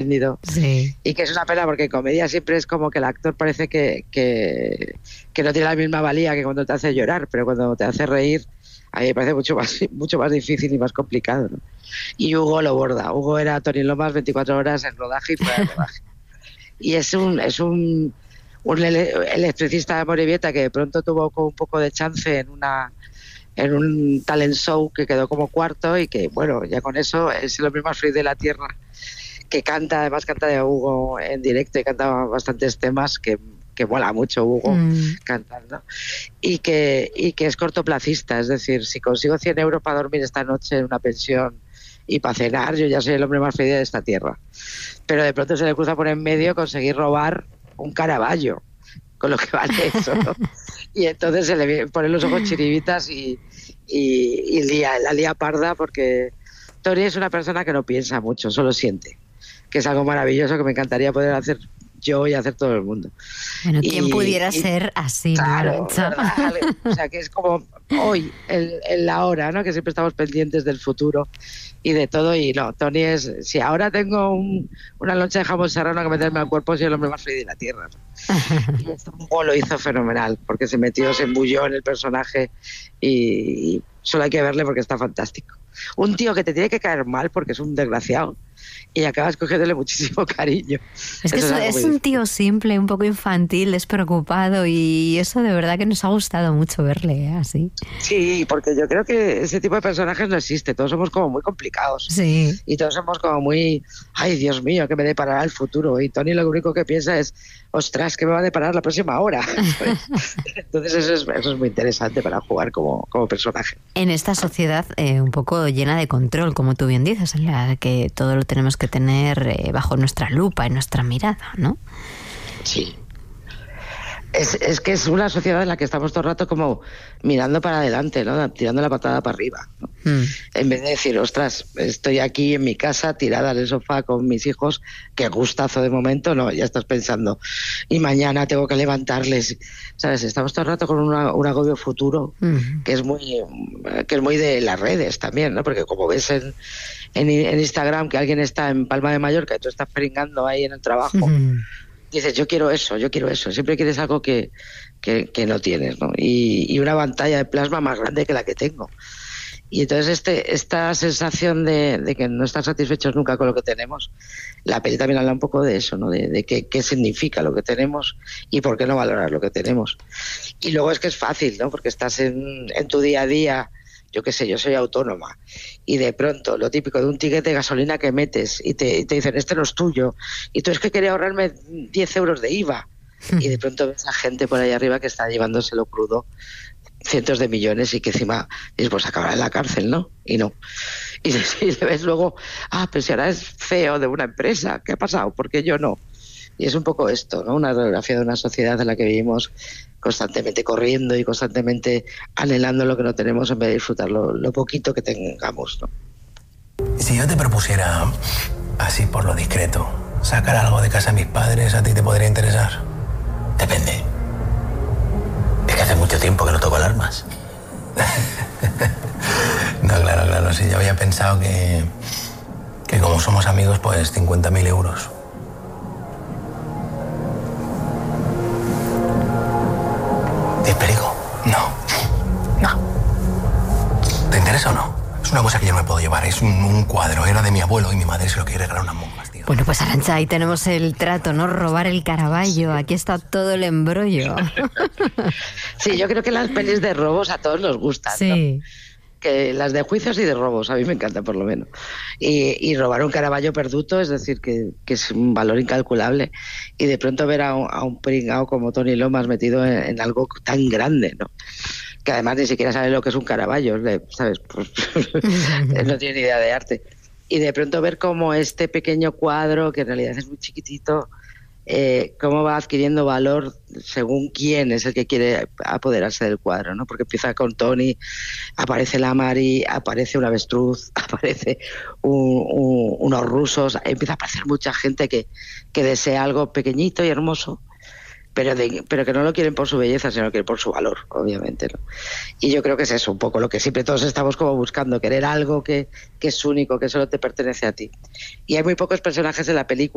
espléndido. Sí. Y que es una pena porque en comedia siempre es como que el actor parece que no tiene la misma valía que cuando te hace llorar, pero cuando te hace reír a mí me parece mucho más difícil y más complicado, ¿no? Y Hugo lo borda. Hugo era Tony Lomas 24 horas en rodaje y fuera de rodaje. Y es un electricista de Amorebieta que de pronto tuvo un poco de chance en un talent show que quedó como cuarto y que, bueno, ya con eso es el hombre más feliz de la tierra, que además canta de Hugo en directo y canta bastantes temas que mola mucho Hugo cantando, y que es cortoplacista, es decir, si consigo 100 euros para dormir esta noche en una pensión y para cenar, yo ya soy el hombre más feliz de esta tierra. Pero de pronto se le cruza por en medio conseguir robar un Caravaggio, con lo que vale eso, ¿no? Y entonces se le ponen los ojos chiribitas y la lía parda, porque Tony es una persona que no piensa mucho, solo siente, que es algo maravilloso que me encantaría poder hacer yo y hacer todo el mundo. Bueno, ¿quién pudiera ser así? Claro, ¿verdad? O sea, que es como hoy, en la hora, ¿no? Que siempre estamos pendientes del futuro y de todo. Y no, Tony es... Si ahora tengo una loncha de jamón serrano que meterme al cuerpo, soy el hombre más feliz de la tierra, ¿no? Y esto Hugo lo hizo fenomenal, porque se embulló en el personaje y solo hay que verle porque está fantástico. Un tío que te tiene que caer mal porque es un desgraciado y acabas cogiéndole muchísimo cariño. Es que es un tío simple, un poco infantil, despreocupado, y eso de verdad que nos ha gustado mucho verle así. Sí, porque yo creo que ese tipo de personajes no existe, todos somos como muy complicados. Sí. Y todos somos como muy, ay, Dios mío, ¿qué me deparará el futuro? Y Tony lo único que piensa es, ostras, ¿qué me va a deparar la próxima hora? Entonces eso es muy interesante para jugar como personaje. En esta sociedad un poco llena de control, como tú bien dices, en la que todo lo tenemos que tener bajo nuestra lupa, en nuestra mirada, ¿no? Sí. Es que es una sociedad en la que estamos todo el rato como mirando para adelante, ¿no? Tirando la patada para arriba, ¿no? En vez de decir, ostras, estoy aquí en mi casa tirada en el sofá con mis hijos, qué gustazo de momento, no, ya estás pensando, y mañana tengo que levantarles, ¿sabes? Estamos todo el rato con un agobio futuro que es muy de las redes también, ¿no? Porque como ves en Instagram que alguien está en Palma de Mallorca y tú estás peringando ahí en el trabajo, dices, yo quiero eso, siempre quieres algo que no tienes, ¿no? Y una pantalla de plasma más grande que la que tengo. Y entonces esta sensación de que no estar satisfechos nunca con lo que tenemos, la peli también habla un poco de eso, ¿no? De qué significa lo que tenemos y por qué no valorar lo que tenemos. Y luego es que es fácil, ¿no? Porque estás en tu día a día, yo qué sé, yo soy autónoma, y de pronto lo típico de un ticket de gasolina que metes y te dicen, este no es tuyo, y tú es que quería ahorrarme 10 euros de IVA, y de pronto ves a gente por ahí arriba que está llevándoselo crudo, cientos de millones, y que encima dices, pues acabará en la cárcel, ¿no? Y no. Y le ves luego, pero si ahora es CEO de una empresa, ¿qué ha pasado? ¿Por qué yo no? Y es un poco esto, ¿no? Una radiografía de una sociedad en la que vivimos constantemente corriendo y constantemente anhelando lo que no tenemos en vez de disfrutar lo poquito que tengamos, ¿no? Si yo te propusiera, así por lo discreto, sacar algo de casa a mis padres, ¿a ti te podría interesar? Depende. Es que hace mucho tiempo que no toco alarmas. No, claro, sí, yo había pensado que como somos amigos, pues 50.000 euros. ¿Te explico? No. ¿Te interesa o no? Es una cosa que yo no me puedo llevar. Es un cuadro. Era de mi abuelo y mi madre se lo quiere regalar a unas monjas, tío. Bueno, pues Arantxa, ahí tenemos el trato, ¿no? Robar el Caravaggio. Aquí está todo el embrollo. Sí, yo creo que las pelis de robos a todos nos gustan, sí, ¿no? Que las de juicios y de robos, a mí me encantan por lo menos. Y robar un Caravaggio perduto, es decir, que es un valor incalculable. Y de pronto ver a un pringao como Tony Lomas metido en algo tan grande, ¿no? Que además ni siquiera sabe lo que es un Caravaggio, ¿sabes? Pues, no tiene ni idea de arte. Y de pronto ver cómo este pequeño cuadro, que en realidad es muy chiquitito, cómo va adquiriendo valor según quién es el que quiere apoderarse del cuadro, ¿no? Porque empieza con Tony, aparece la Mari, aparece un avestruz, aparece unos rusos, empieza a aparecer mucha gente que desea algo pequeñito y hermoso, pero que no lo quieren por su belleza, sino que quieren por su valor, obviamente, ¿no? Y yo creo que es eso un poco lo que siempre todos estamos como buscando, querer algo que es único, que solo te pertenece a ti. Y hay muy pocos personajes en la película